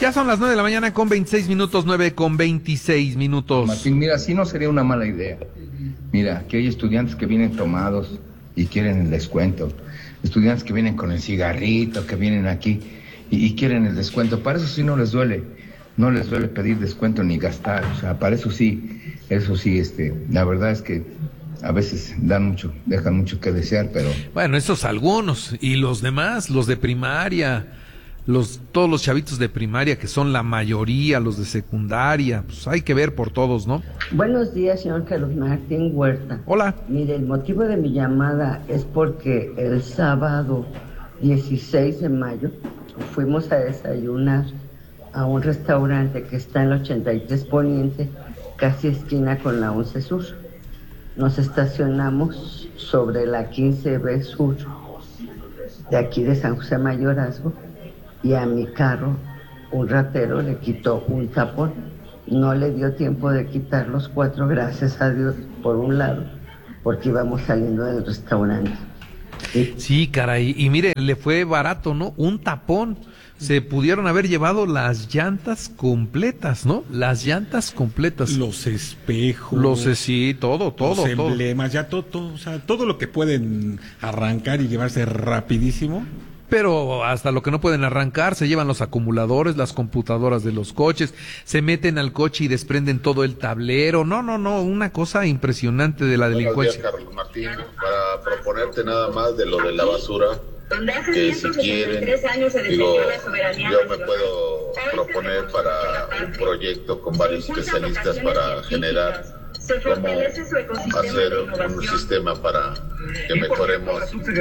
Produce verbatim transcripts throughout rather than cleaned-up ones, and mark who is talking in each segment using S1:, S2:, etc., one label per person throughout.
S1: Ya son las nueve de la mañana con veintiséis minutos, nueve con veintiséis minutos.
S2: Martín, mira, sí no sería una mala idea. Mira, que hay estudiantes que vienen tomados y quieren el descuento. Estudiantes que vienen con el cigarrito, que vienen aquí y, y quieren el descuento. Para eso sí no les duele, no les duele pedir descuento ni gastar. O sea, para eso sí, eso sí, este, la verdad es que a veces dan mucho, dejan mucho que desear, pero...
S1: Bueno, esos algunos, y los demás, los de primaria, los todos los chavitos de primaria, que son la mayoría, los de secundaria, pues hay que ver por todos, ¿no?
S3: Buenos días, señor Carlos Martín Huerta.
S1: Hola.
S3: Mire, el motivo de mi llamada es porque el sábado dieciséis de mayo fuimos a desayunar a un restaurante que está en la ochenta y tres Poniente, casi esquina con la once Sur. Nos estacionamos sobre la quince B Sur, de aquí de San José Mayorazgo, y a mi carro un ratero le quitó un tapón. No le dio tiempo de quitar los cuatro, gracias a Dios, por un lado, porque íbamos saliendo del restaurante.
S1: ¿Sí? Sí, caray, y mire, le fue barato, ¿no? Un tapón. Se pudieron haber llevado las llantas completas, ¿no? Las llantas completas.
S4: Los espejos.
S1: Los, sí, todo, todo,
S4: los
S1: todo.
S4: emblemas, ya todo, todo, o sea, todo lo que pueden arrancar y llevarse rapidísimo.
S1: Pero hasta lo que no pueden arrancar, se llevan los acumuladores, las computadoras de los coches, se meten al coche y desprenden todo el tablero. No, no, no, una cosa impresionante de la delincuencia.
S5: Buenos días, Carlos Martín, para proponerte nada más de lo de la basura, que si quieren, digo, yo me puedo proponer para un proyecto con varios especialistas para generar cómo hacer un sistema para que mejoremos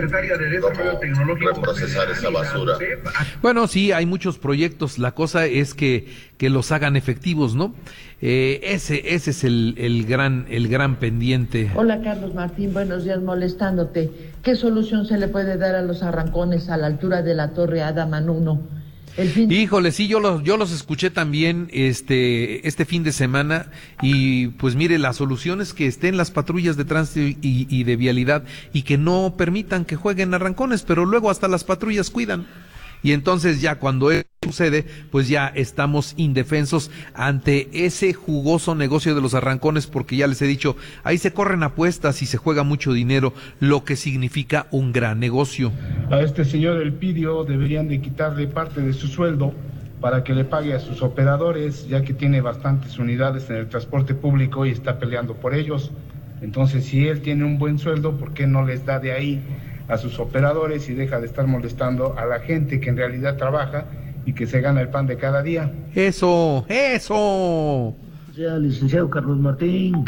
S5: cómo reprocesar esa basura.
S1: Bueno, sí, hay muchos proyectos, la cosa es que, que los hagan efectivos, ¿no? Eh, ese ese es el, el gran el gran pendiente.
S6: Hola, Carlos Martín, buenos días, molestándote. ¿Qué solución se le puede dar a los arrancones a la altura de la Torre Adaman uno? El fin...
S1: Híjole, sí, yo los, yo los escuché también este, este fin de semana y pues mire, la solución es que estén las patrullas de tránsito y, y de vialidad y que no permitan que jueguen arrancones, pero luego hasta las patrullas cuidan. Y entonces ya cuando eso sucede, pues ya estamos indefensos ante ese jugoso negocio de los arrancones, porque ya les he dicho, ahí se corren apuestas y se juega mucho dinero, lo que significa un gran negocio.
S7: A este señor Elpidio deberían de quitarle parte de su sueldo para que le pague a sus operadores, ya que tiene bastantes unidades en el transporte público y está peleando por ellos. Entonces, si él tiene un buen sueldo, ¿por qué no les da de ahí a sus operadores y deja de estar molestando a la gente que en realidad trabaja y que se gana el pan de cada día?
S1: Eso, eso.
S8: Ya, licenciado Carlos Martín,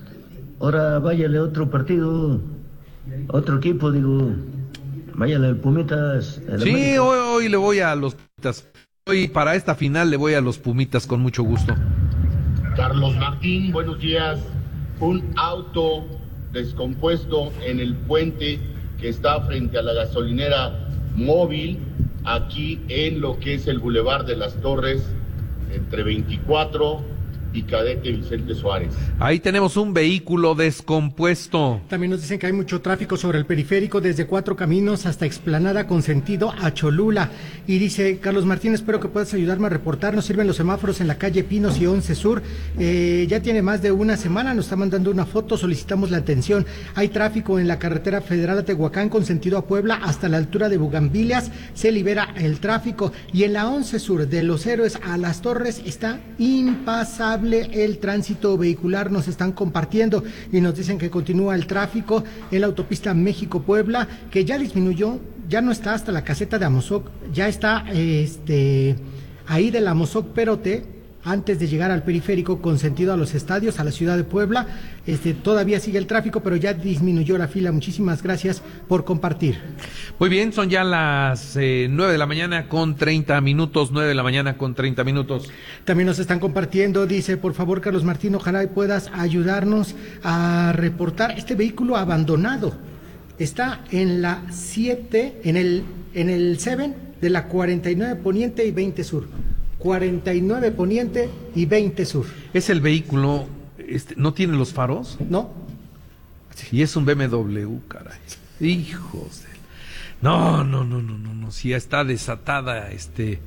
S8: ahora váyale a otro partido, otro equipo, digo, váyale al Pumitas. Al
S1: sí,
S8: América.
S1: hoy, hoy le voy a los Pumitas. Hoy para esta final le voy a los Pumitas con mucho gusto.
S9: Carlos Martín, buenos días. Un auto descompuesto en el puente que está frente a la gasolinera Móvil, aquí en lo que es el Boulevard de las Torres, entre veinticuatro y Cadete Vicente Suárez.
S1: Ahí tenemos un vehículo descompuesto.
S10: También nos dicen que hay mucho tráfico sobre el periférico desde Cuatro Caminos hasta Explanada con sentido a Cholula. Y dice Carlos Martín, espero que puedas ayudarme a reportar. Nos sirven los semáforos en la calle Pinos y once Sur. Eh, ya tiene más de una semana, nos está mandando una foto, solicitamos la atención. Hay tráfico en la carretera federal a Tehuacán con sentido a Puebla hasta la altura de Bugambilias. Se libera el tráfico. Y en la once Sur, de Los Héroes a Las Torres, está impasable el tránsito vehicular. Nos están compartiendo y nos dicen que continúa el tráfico en la autopista México-Puebla, que ya disminuyó, ya no está hasta la caseta de Amozoc, ya está este ahí del Amozoc Perote, antes de llegar al periférico con sentido a los estadios, a la ciudad de Puebla. Este todavía sigue el tráfico, pero ya disminuyó la fila. Muchísimas gracias por compartir.
S1: Muy bien, son ya las eh, nueve de la mañana con treinta minutos, nueve de la mañana con treinta minutos.
S10: También nos están compartiendo, dice, por favor, Carlos Martín, ojalá puedas ayudarnos a reportar este vehículo abandonado. Está en la siete, en el, en el siete de la cuarenta y nueve Poniente y veinte Sur. cuarenta y nueve Poniente y veinte Sur.
S1: ¿Es el vehículo, este, no tiene los faros?
S10: No.
S1: Y es un B M W, caray. Hijos de... No, no, no, no, no, no, sí está desatada este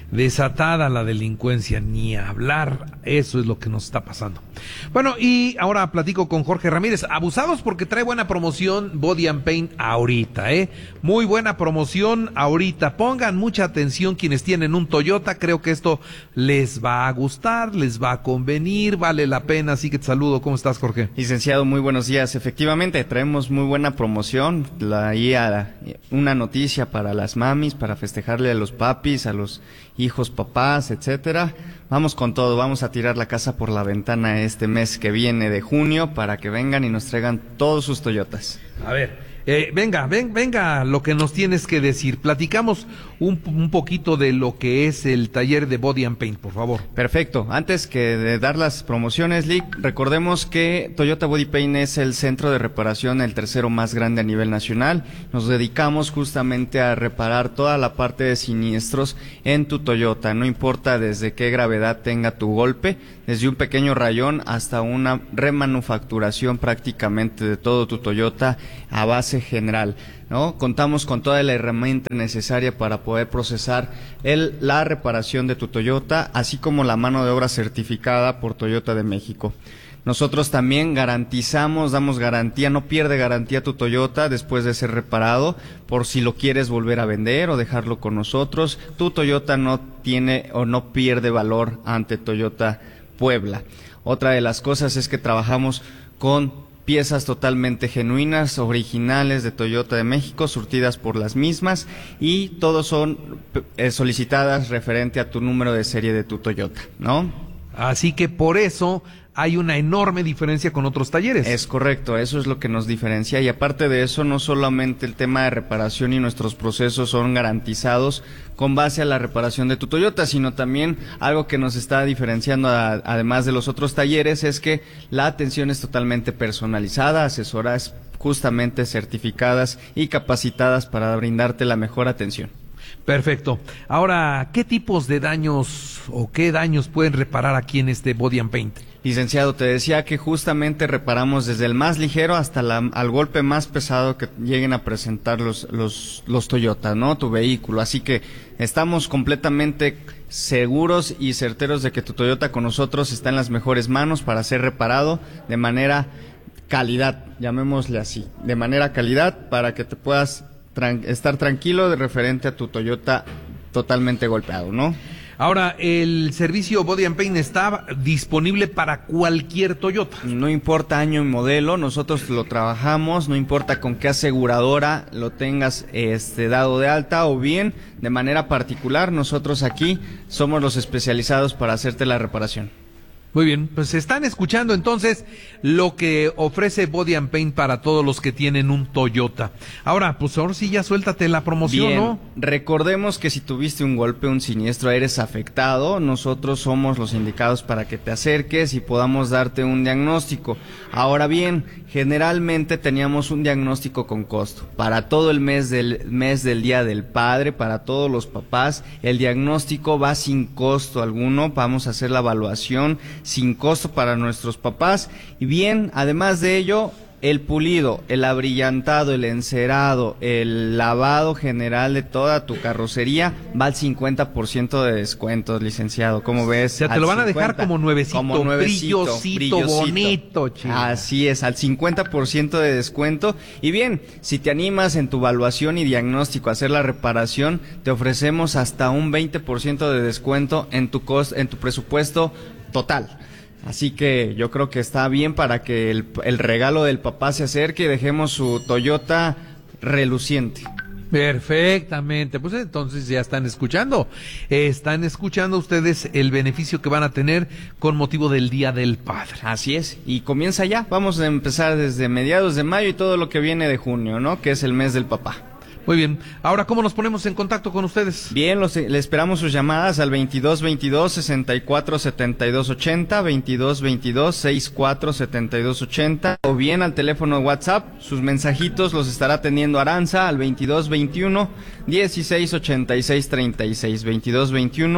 S1: desatada la delincuencia, ni hablar, eso es lo que nos está pasando. Bueno, y ahora platico con Jorge Ramírez, abusados porque trae buena promoción Body and Paint ahorita, eh, muy buena promoción ahorita, pongan mucha atención quienes tienen un Toyota, creo que esto les va a gustar, les va a convenir, vale la pena, así que te saludo, ¿cómo estás, Jorge?
S11: Licenciado, muy buenos días, efectivamente traemos muy buena promoción, la, y a, una noticia para las mamis, para festejarle a los papis, a los hijos, papás, etcétera. Vamos con todo, vamos a tirar la casa por la ventana este mes que viene de junio para que vengan y nos traigan todos sus Toyotas.
S1: A ver, eh, venga, ven, venga, lo que nos tienes que decir. Platicamos un, un poquito de lo que es el taller de Body and Paint, por favor.
S11: Perfecto. Antes que de dar las promociones, Lick, recordemos que Toyota Body Paint es el centro de reparación, el tercero más grande a nivel nacional. Nos dedicamos justamente a reparar toda la parte de siniestros en tu Toyota, no importa desde qué gravedad tenga tu golpe, desde un pequeño rayón hasta una remanufacturación prácticamente de todo tu Toyota a base general, ¿no? Contamos con toda la herramienta necesaria para poder procesar el, la reparación de tu Toyota, así como la mano de obra certificada por Toyota de México. Nosotros también garantizamos, damos garantía, no pierde garantía tu Toyota después de ser reparado, por si lo quieres volver a vender o dejarlo con nosotros. Tu Toyota no tiene o no pierde valor ante Toyota Puebla. Otra de las cosas es que trabajamos con piezas totalmente genuinas, originales de Toyota de México, surtidas por las mismas, y todos son eh, solicitadas referente a tu número de serie de tu Toyota, ¿no?
S1: Así que por eso hay una enorme diferencia con otros talleres.
S11: Es correcto, eso es lo que nos diferencia, y aparte de eso, no solamente el tema de reparación y nuestros procesos son garantizados con base a la reparación de tu Toyota, sino también algo que nos está diferenciando a, además de los otros talleres, es que la atención es totalmente personalizada, asesoras justamente certificadas y capacitadas para brindarte la mejor atención.
S1: Perfecto. Ahora, ¿qué tipos de daños o qué daños pueden reparar aquí en este Body and Paint?
S11: Licenciado, te decía que justamente reparamos desde el más ligero hasta la, al golpe más pesado que lleguen a presentar los, los, los Toyota, ¿no? Tu vehículo. Así que estamos completamente seguros y certeros de que tu Toyota con nosotros está en las mejores manos para ser reparado de manera calidad, llamémosle así, de manera calidad para que te puedas tran- estar tranquilo de referente a tu Toyota totalmente golpeado, ¿no?
S1: Ahora, el servicio Body and Paint está disponible para cualquier Toyota.
S11: No importa año y modelo, nosotros lo trabajamos, no importa con qué aseguradora lo tengas este dado de alta o bien de manera particular, nosotros aquí somos los especializados para hacerte la reparación.
S1: Muy bien, pues están escuchando entonces lo que ofrece Body and Paint para todos los que tienen un Toyota. Ahora, pues ahora sí ya suéltate la promoción,
S11: Bien,
S1: ¿no?
S11: Recordemos que si tuviste un golpe, un siniestro, eres afectado, nosotros somos los indicados para que te acerques y podamos darte un diagnóstico. Ahora bien, generalmente teníamos un diagnóstico con costo. Para todo el mes del mes del Día del Padre, para todos los papás, el diagnóstico va sin costo alguno, vamos a hacer la evaluación sin costo para nuestros papás. Y bien, además de ello, el pulido, el abrillantado, el encerado, el lavado general de toda tu carrocería va al cincuenta por ciento de descuento, licenciado. ¿Cómo ves?
S1: O sea, te lo van a dejar como nuevecito,
S11: como nuevecito,
S1: brillosito, bonito, chico.
S11: Así es, al cincuenta por ciento de descuento. Y bien, si te animas en tu evaluación y diagnóstico a hacer la reparación, te ofrecemos hasta un veinte por ciento de descuento en tu cost, en tu presupuesto total. Así que yo creo que está bien para que el, el regalo del papá se acerque y dejemos su Toyota reluciente.
S1: Perfectamente, pues entonces ya están escuchando, están escuchando ustedes el beneficio que van a tener con motivo del Día del Padre.
S11: Así es, y comienza ya, vamos a empezar desde mediados de mayo y todo lo que viene de junio, ¿no? Que es el mes del papá.
S1: Muy bien. Ahora, ¿cómo nos ponemos en contacto con ustedes?
S11: Bien, los, le esperamos sus llamadas al veintidós veintidós sesenta y cuatro setenta y dos ochenta, veintidós veintidós sesenta y cuatro setenta y dos ochenta, o bien al teléfono de WhatsApp. Sus mensajitos los estará atendiendo Aranza al veintidós veintiuno dieciséis ochenta y seis treinta y seis, veintidós veintiuno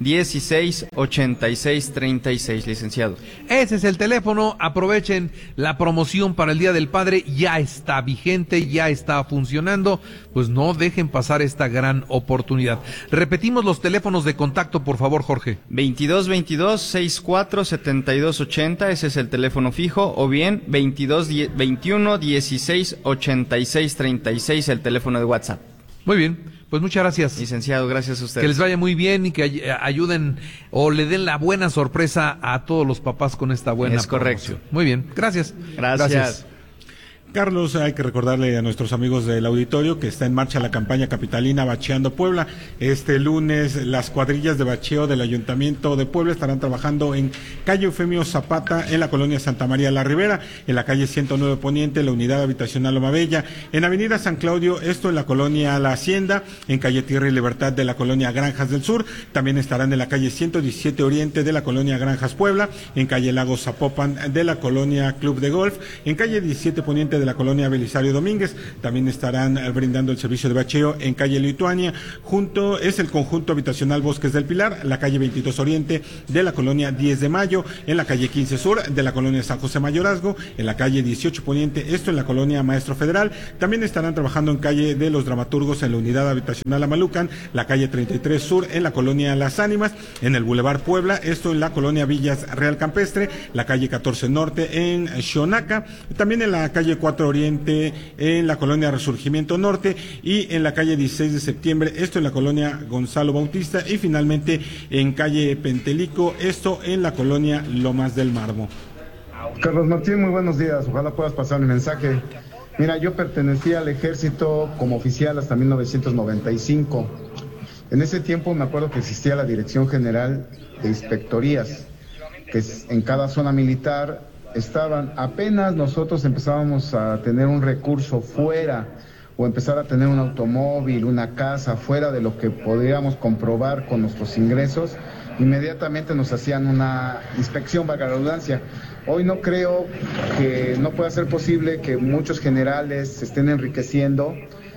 S11: dieciséis, ochenta y seis, treinta y seis, licenciado.
S1: Ese es el teléfono, aprovechen la promoción para el Día del Padre, ya está vigente, ya está funcionando, pues no dejen pasar esta gran oportunidad. Repetimos los teléfonos de contacto, por favor, Jorge.
S11: veintidós veintidós, sesenta y cuatro, setenta y dos ochenta, ese es el teléfono fijo, o bien veintidós veintiuno, dieciséis, ochenta y seis, treinta y seis, el teléfono de WhatsApp.
S1: Muy bien, pues muchas gracias.
S11: Licenciado, gracias a ustedes.
S1: Que les vaya muy bien y que ay- ayuden o le den la buena sorpresa a todos los papás con esta buena
S11: Es correcto.
S1: promoción. Muy bien, gracias.
S11: Gracias.
S1: Gracias.
S4: Carlos, hay que recordarle a nuestros amigos del auditorio que está en marcha la campaña capitalina Bacheando Puebla. Este lunes las cuadrillas de bacheo del Ayuntamiento de Puebla estarán trabajando en calle Eufemio Zapata, en la colonia Santa María la Ribera, en la calle ciento nueve Poniente, la unidad habitacional Loma Bella, en avenida San Claudio, esto en la colonia La Hacienda, en calle Tierra y Libertad de la colonia Granjas del Sur, también estarán en la calle ciento diecisiete Oriente de la colonia Granjas Puebla, en calle Lago Zapopan de la colonia Club de Golf, en calle diecisiete Poniente de la colonia Belisario Domínguez, también estarán eh, brindando el servicio de bacheo en calle Lituania, junto es el conjunto habitacional Bosques del Pilar, la calle veintidós Oriente de la colonia diez de Mayo, en la calle quince Sur de la colonia San José Mayorazgo, en la calle dieciocho Poniente, esto en la colonia Maestro Federal, también estarán trabajando en calle de los Dramaturgos en la unidad habitacional Amalucan, la calle treinta y tres Sur en la colonia Las Ánimas, en el Boulevard Puebla, esto en la colonia Villas Real Campestre, la calle catorce Norte en Xonaca, también en la calle cuatro Oriente en la colonia Resurgimiento Norte y en la calle dieciséis de septiembre, esto en la colonia Gonzalo Bautista y finalmente en calle Pentelico, esto en la colonia Lomas del Marmo.
S7: Carlos Martín, muy buenos días, ojalá puedas pasar mi mensaje. Mira, yo pertenecía al ejército como oficial hasta mil novecientos noventa y cinco. En ese tiempo me acuerdo que existía la Dirección General de Inspectorías, que en cada zona militar estaban, apenas nosotros empezábamos a tener un recurso fuera o empezar a tener un automóvil, una casa fuera de lo que podríamos comprobar con nuestros ingresos, inmediatamente nos hacían una inspección, valga la redundancia. Hoy no creo que no pueda ser posible que muchos generales se estén enriqueciendo.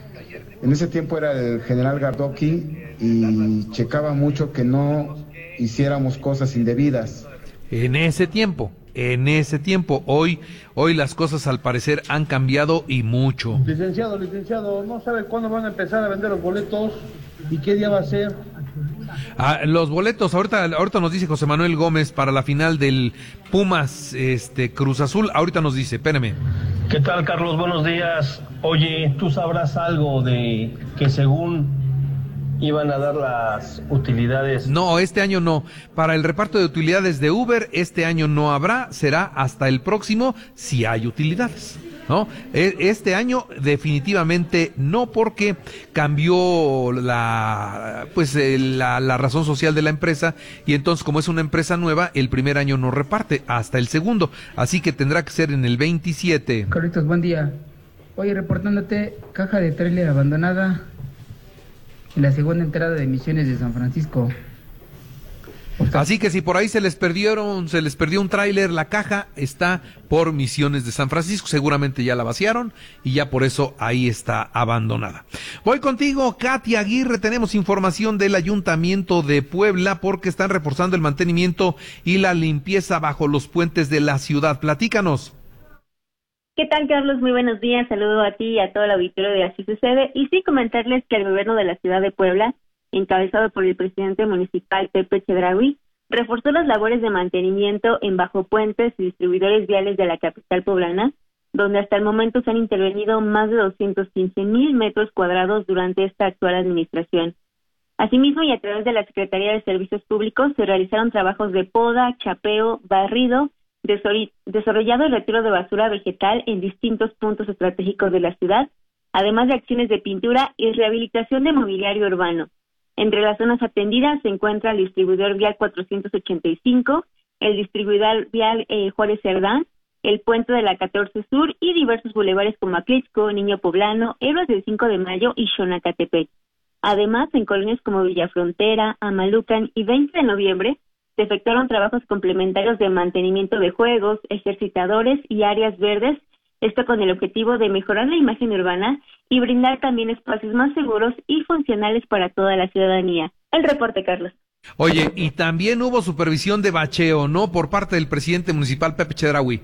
S7: En ese tiempo era el general Gardoqui y checaba mucho que no hiciéramos cosas indebidas.
S1: En ese tiempo, en ese tiempo, hoy, hoy las cosas al parecer han cambiado y mucho.
S12: Licenciado, licenciado, ¿no sabe cuándo van a empezar a vender los boletos y qué día va a ser?
S1: Ah, los boletos, ahorita, ahorita nos dice José Manuel Gómez para la final del Pumas, este Cruz Azul, ahorita nos dice, espérame.
S12: ¿Qué tal, Carlos? Buenos días. Oye, ¿tú sabrás algo de que según iban a dar las utilidades?
S1: No, este año no. Para el reparto de utilidades de Uber, este año no habrá, será hasta el próximo si hay utilidades, ¿no? Este año definitivamente no, porque cambió la pues la, la razón social de la empresa y entonces como es una empresa nueva, el primer año no reparte, hasta el segundo, así que tendrá que ser en el veintisiete.
S13: Carlitos, buen día. Oye, reportándote, caja de tráiler abandonada en la segunda entrada de Misiones de San Francisco.
S1: Así que si por ahí se les perdieron, se les perdió un tráiler, la caja está por Misiones de San Francisco, seguramente ya la vaciaron y ya por eso ahí está abandonada. Voy contigo, Katia Aguirre, tenemos información del Ayuntamiento de Puebla porque están reforzando el mantenimiento y la limpieza bajo los puentes de la ciudad. Platícanos.
S14: ¿Qué tal, Carlos? Muy buenos días. Saludo a ti y a todo el auditorio de Así Sucede. Y sí, comentarles que el gobierno de la ciudad de Puebla, encabezado por el presidente municipal Pepe Chedraui, reforzó las labores de mantenimiento en bajo puentes y distribuidores viales de la capital poblana, donde hasta el momento se han intervenido más de doscientos quince mil metros cuadrados durante esta actual administración. Asimismo, y a través de la Secretaría de Servicios Públicos, se realizaron trabajos de poda, chapeo, barrido, desarrollado el retiro de basura vegetal en distintos puntos estratégicos de la ciudad, además de acciones de pintura y rehabilitación de mobiliario urbano. Entre las zonas atendidas se encuentra el distribuidor vial cuatrocientos ochenta y cinco, el distribuidor vial eh, Juárez Cerdán, el puente de la catorce Sur y diversos bulevares como Atlixco, Niño Poblano, Héroes del cinco de Mayo y Xonacatepec. Además, en colonias como Villafrontera, Amalucan y veinte de noviembre, se efectuaron trabajos complementarios de mantenimiento de juegos, ejercitadores y áreas verdes, esto con el objetivo de mejorar la imagen urbana y brindar también espacios más seguros y funcionales para toda la ciudadanía. El reporte, Carlos.
S1: Oye, y también hubo supervisión de bacheo, ¿no? Por parte del presidente municipal Pepe Chedraui.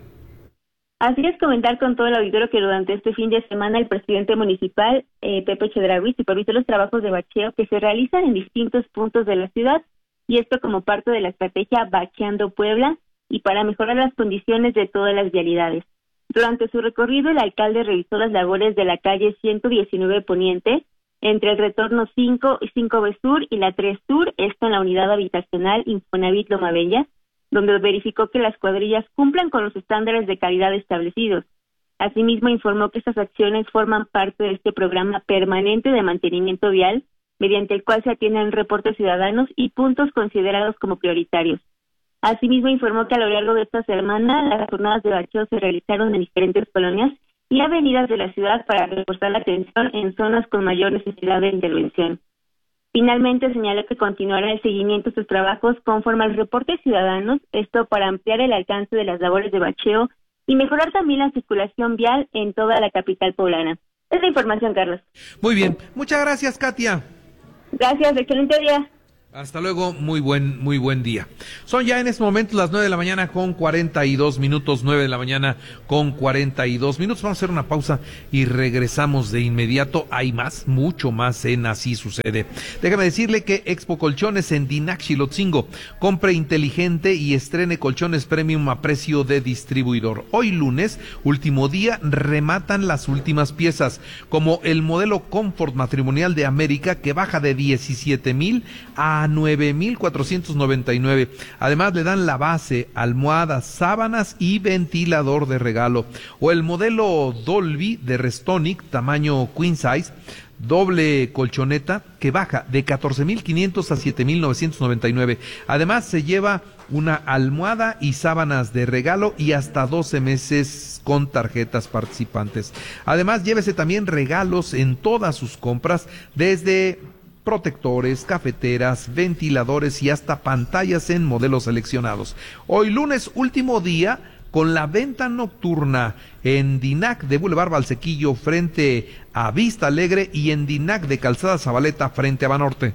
S14: Así es, comentar con todo el auditorio que durante este fin de semana el presidente municipal, eh, Pepe Chedraui, supervisó los trabajos de bacheo que se realizan en distintos puntos de la ciudad, y esto como parte de la estrategia Bacheando Puebla y para mejorar las condiciones de todas las vialidades. Durante su recorrido, el alcalde revisó las labores de la calle ciento diecinueve Poniente, entre el retorno cinco y cinco B Sur y la tres Sur, esto en la unidad habitacional Infonavit Loma Bella, donde verificó que las cuadrillas cumplan con los estándares de calidad establecidos. Asimismo, informó que estas acciones forman parte de este programa permanente de mantenimiento vial, mediante el cual se atienden reportes ciudadanos y puntos considerados como prioritarios. Asimismo, informó que a lo largo de esta semana las jornadas de bacheo se realizaron en diferentes colonias y avenidas de la ciudad para reforzar la atención en zonas con mayor necesidad de intervención. Finalmente, señaló que continuará el seguimiento de sus trabajos conforme al reporte ciudadanos, esto para ampliar el alcance de las labores de bacheo y mejorar también la circulación vial en toda la capital poblana. Es la información, Carlos.
S1: Muy bien, muchas gracias, Katia.
S14: Gracias, excelente día.
S1: Hasta luego, muy buen, muy buen día. Son ya en este momento las nueve de la mañana con cuarenta y dos minutos, nueve de la mañana con cuarenta y dos minutos. Vamos a hacer una pausa y regresamos de inmediato. Hay más, mucho más en Así Sucede. Déjame decirle que Expo Colchones en Dinac Xilotzingo. Compre inteligente y estrene colchones premium a precio de distribuidor. Hoy lunes, último día, rematan las últimas piezas, como el modelo Comfort Matrimonial de América, que baja de diecisiete mil a nueve mil cuatrocientos noventa y nueve. Además le dan la base, almohadas, sábanas y ventilador de regalo. O el modelo Dolby de Restonic, tamaño queen size, doble colchoneta, que baja de catorce mil quinientos a siete mil novecientos noventa y nueve. Además se lleva una almohada y sábanas de regalo y hasta doce meses con tarjetas participantes. Además llévese también regalos en todas sus compras, desde protectores, cafeteras, ventiladores y hasta pantallas en modelos seleccionados. Hoy lunes, último día, con la venta nocturna en Dinac de Boulevard Valsequillo frente a Vista Alegre y en Dinac de Calzada Zabaleta frente a Banorte.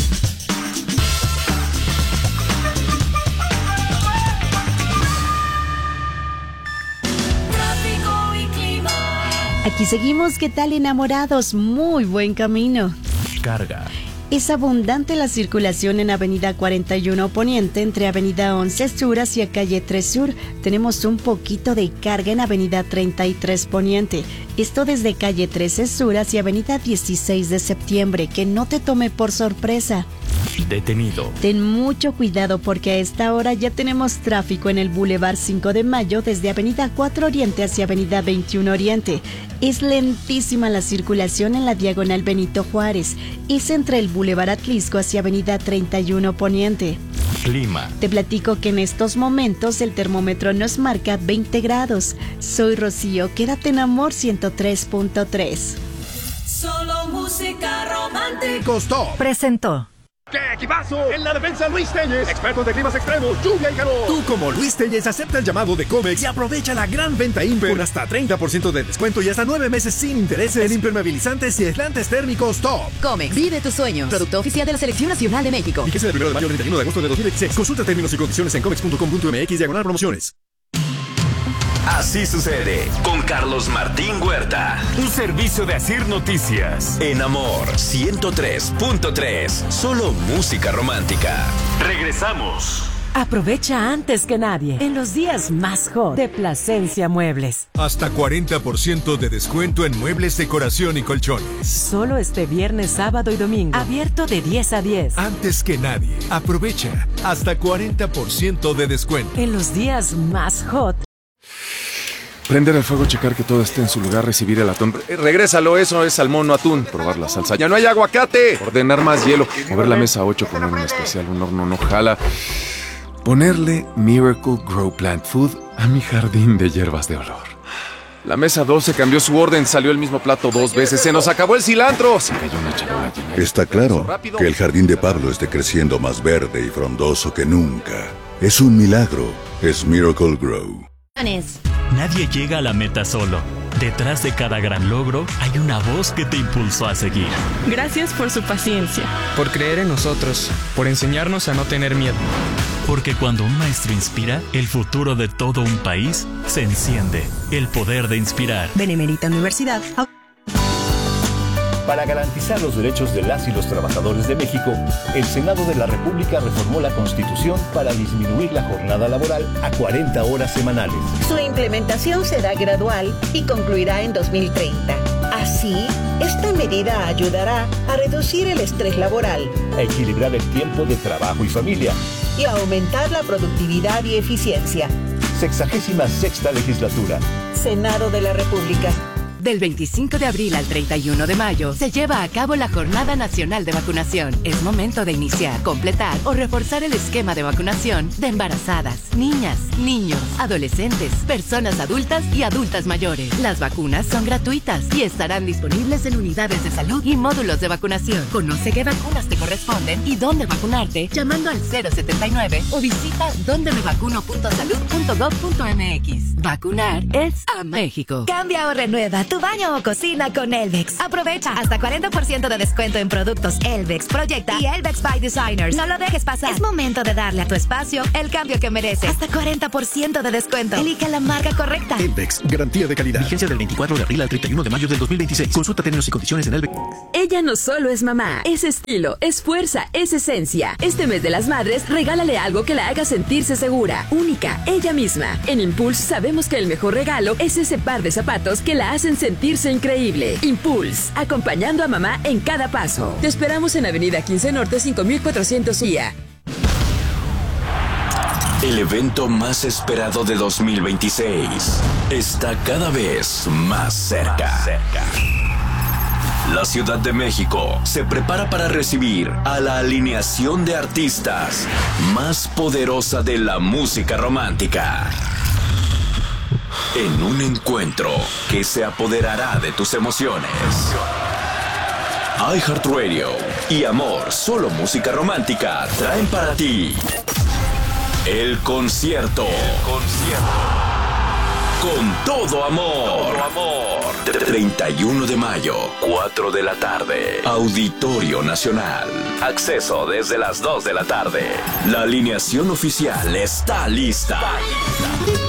S15: Aquí seguimos, ¿qué tal, enamorados? Muy buen camino.
S16: Carga.
S15: Es abundante la circulación en Avenida cuarenta y uno Poniente entre Avenida once Sur hacia Calle tres Sur. Tenemos un poquito de carga en Avenida treinta y tres Poniente. Esto desde Calle trece Sur hacia Avenida dieciséis de Septiembre. Que no te tome por sorpresa.
S16: Detenido.
S15: Ten mucho cuidado porque a esta hora ya tenemos tráfico en el Boulevard cinco de Mayo desde Avenida cuatro Oriente hacia Avenida veintiuno Oriente. Es lentísima la circulación en la diagonal Benito Juárez. Es entre el Boulevard Atlisco hacia Avenida treinta y uno Poniente.
S16: Clima.
S15: Te platico que en estos momentos el termómetro nos marca veinte grados. Soy Rocío, quédate en Amor ciento tres punto tres.
S17: Solo música romántica.
S18: Costó.
S17: Presentó.
S18: ¡Qué equipazo! En la defensa, Luis Telles, expertos de climas extremos, lluvia y calor. Tú, como Luis Telles, acepta el llamado de Comex y aprovecha la gran venta Imper con hasta treinta por ciento de descuento y hasta nueve meses sin intereses en impermeabilizantes y aislantes térmicos Top.
S19: Comex, vive tus sueños. Producto oficial de la Selección Nacional de México.
S18: Fíjese del primero de mayo al treinta y uno de agosto de dos mil dieciséis. Consulta términos y condiciones en comex punto com punto mx diagonal promociones.
S16: Así Sucede con Carlos Martín Huerta. Un servicio de Asir Noticias. En Amor ciento tres punto tres. Solo música romántica. Regresamos.
S17: Aprovecha antes que nadie en los días más hot de Plasencia Muebles.
S20: Hasta cuarenta por ciento de descuento en muebles, decoración y colchones.
S17: Solo este viernes, sábado y domingo. Abierto de diez a diez.
S20: Antes que nadie. Aprovecha hasta cuarenta por ciento de descuento.
S17: En los días más hot.
S21: Prender el fuego, checar que todo esté en su lugar, recibir el atún. Eh, regrésalo, eso es salmón, no atún. Probar la salsa. ¡Ya no hay aguacate! Ordenar más hielo. Mover la mesa ocho, poner un especial, un horno no jala. Ponerle Miracle Grow Plant Food a mi jardín de hierbas de olor. La mesa doce cambió su orden, salió el mismo plato dos veces. ¡Se nos acabó el cilantro! Se cayó una charola llena.
S22: Está claro que el jardín de Pablo esté creciendo más verde y frondoso que nunca. Es un milagro. Es Miracle Grow.
S23: Nadie llega a la meta solo.
S2: Detrás de cada gran logro hay una voz que te impulsó a seguir.
S3: Gracias por su paciencia.
S23: Por creer en nosotros, por enseñarnos a no tener miedo.
S2: Porque cuando un maestro inspira, el futuro de todo un país se enciende. El poder de inspirar.
S24: Benemérita Universidad.
S25: Para garantizar los derechos de las y los trabajadores de México, el Senado de la República reformó la Constitución para disminuir la jornada laboral a cuarenta horas semanales.
S26: Su implementación será gradual y concluirá en dos mil treinta. Así, esta medida ayudará a reducir el estrés laboral,
S25: a equilibrar el tiempo de trabajo y familia
S26: y a aumentar la productividad y eficiencia.
S25: Sexagésima sexta legislatura.
S26: Senado de la República.
S19: Del veinticinco de abril al treinta y uno de mayo se lleva a cabo la Jornada Nacional de Vacunación. Es momento de iniciar, completar o reforzar el esquema de vacunación de embarazadas, niñas, niños, adolescentes, personas adultas y adultas mayores. Las vacunas son gratuitas y estarán disponibles en unidades de salud y módulos de vacunación. Conoce qué vacunas te corresponden y dónde vacunarte llamando al cero setenta y nueve o visita donde me vacuno punto salud punto gob punto mx. Vacunar es a México.
S27: Cambia o renueva tu baño o cocina con Elvex. Aprovecha hasta cuarenta por ciento de descuento en productos Elvex, Proyecta y Elvex by Designers. No lo dejes pasar. Es momento de darle a tu espacio el cambio que merece. Hasta cuarenta por ciento de descuento. Elige la marca correcta.
S18: Elvex, garantía de calidad.
S28: Vigencia del veinticuatro de abril al treinta y uno de mayo del dos mil veintiséis. Consulta términos y condiciones en Elvex.
S29: Ella no solo es mamá, es estilo, es fuerza, es esencia. Este mes de las madres, regálale algo que la haga sentirse segura, única, ella misma. En Impulse sabemos que el mejor regalo es ese par de zapatos que la hacen sentirse increíble. Impulse, acompañando a mamá en cada paso. Te esperamos en Avenida quince Norte cinco mil cuatrocientos I A.
S16: El evento más esperado de dos mil veintiséis está cada vez más cerca. La Ciudad de México se prepara para recibir a la alineación de artistas más poderosa de la música romántica. En un encuentro que se apoderará de tus emociones. iHeartRadio y Amor, solo música romántica, traen para ti el concierto. El concierto. Con todo amor. Todo amor. treinta y uno de mayo, cuatro de la tarde. Auditorio Nacional. Acceso desde las dos de la tarde. La alineación oficial está lista. Está lista.